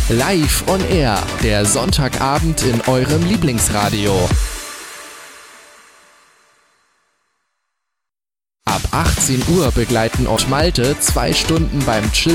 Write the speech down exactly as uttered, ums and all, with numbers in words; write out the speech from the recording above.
Live on Air, der Sonntagabend in eurem Lieblingsradio. Ab achtzehn Uhr begleiten euch Malte zwei Stunden beim Chill